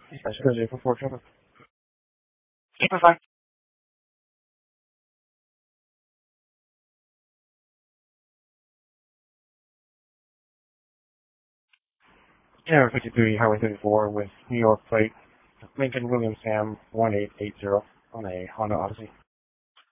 Especially for 4 Super fine. Air 53, Highway 34 with New York plate, Lincoln William Sam 1880 on a Honda Odyssey.